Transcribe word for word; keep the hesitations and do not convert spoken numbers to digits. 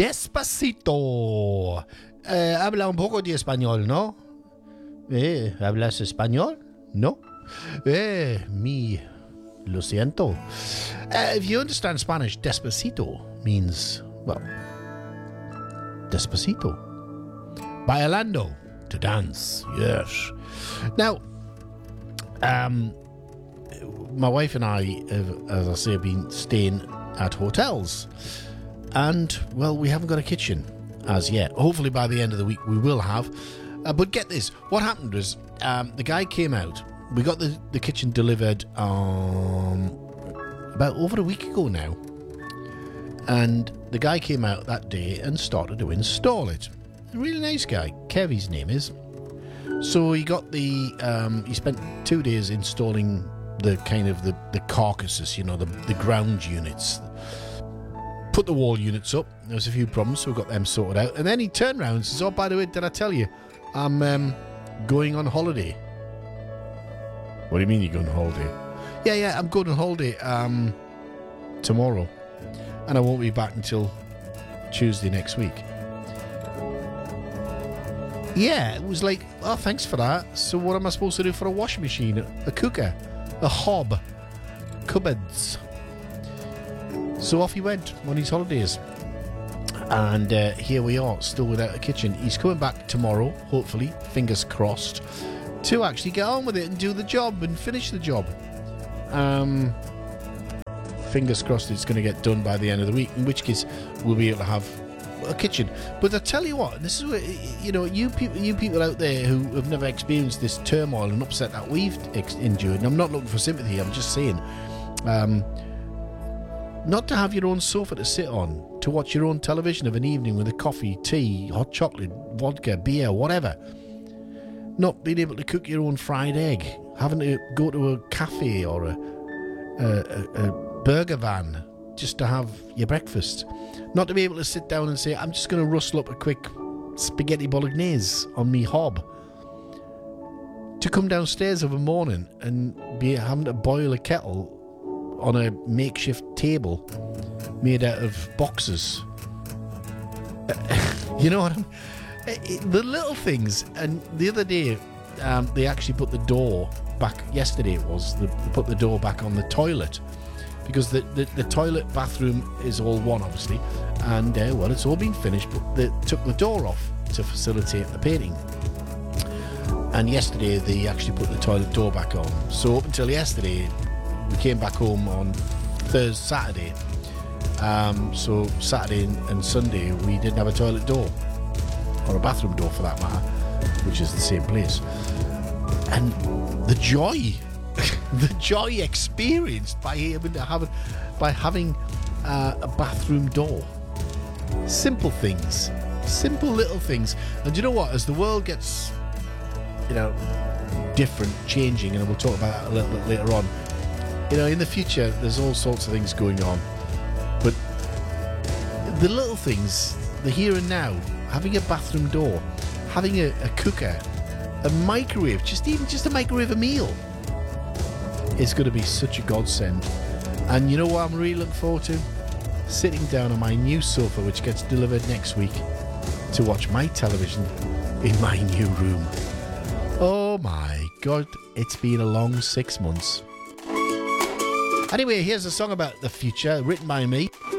Despacito. Eh, habla un poco de español, ¿no? Eh, ¿hablas español? No. Eh, mi... Lo siento. Uh, if you understand Spanish, Despacito means, well, Despacito. Bailando, to dance, yes. Now, um, my wife and I have, as I say, been staying at hotels. And, well, we haven't got a kitchen as yet. Hopefully by the end of the week we will have. Uh, but get this, what happened was um, the guy came out. We got the, the kitchen delivered um, about over a week ago now. And the guy came out that day and started to install it. A really nice guy. Kev, his name is. So he got the... Um, he spent two days installing the kind of the, the carcasses, you know, the, the ground units. Put the wall units up. There was a few problems, so we got them sorted out. And then he turned around and says, oh, by the way, did I tell you? I'm um, going on holiday. What do you mean you're going on holiday? Yeah, yeah, I'm going on holiday um, tomorrow. And I won't be back until Tuesday next week. Yeah, it was like, oh, thanks for that. So what am I supposed to do for a washing machine? A cooker? A hob? Cupboards? So off he went on his holidays. And uh, here we are, still without a kitchen. He's coming back tomorrow, hopefully, fingers crossed, to actually get on with it and do the job and finish the job. Um, fingers crossed it's going to get done by the end of the week, in which case we'll be able to have a kitchen. But I tell you what, this is what, you know, you people, you people out there who have never experienced this turmoil and upset that we've ex- endured, and I'm not looking for sympathy, I'm just saying, um, not to have your own sofa to sit on, to watch your own television of an evening with a coffee, tea, hot chocolate, vodka, beer, whatever. Not being able to cook your own fried egg, having to go to a cafe or a, a, a, a burger van just to have your breakfast. Not to be able to sit down and say, I'm just going to rustle up a quick spaghetti bolognese on me hob. To come downstairs of a morning and be having to boil a kettle on a makeshift table made out of boxes. You know what I'm... It, the little things. And the other day um, they actually put the door back, yesterday it was, they put the door back on the toilet, because the, the, the toilet bathroom is all one, obviously, and uh, well, it's all been finished, but they took the door off to facilitate the painting. And yesterday they actually put the toilet door back on. So up until yesterday we came back home on Thursday, Saturday, um, so Saturday and Sunday we didn't have a toilet door, or a bathroom door for that matter, which is the same place. And the joy the joy experienced by having having by having uh, a bathroom door. Simple things, simple little things. And you know what, as the world gets, you know, different, changing, and we'll talk about that a little bit later on, you know, in the future there's all sorts of things going on, but the little things, the here and now, having a bathroom door, having a, a cooker, a microwave, just even just a microwave a meal, is going to be such a godsend. And you know what I'm really looking forward to? Sitting down on my new sofa, which gets delivered next week, to watch my television in my new room. Oh my God, it's been a long six months. Anyway, here's a song about the future, written by me.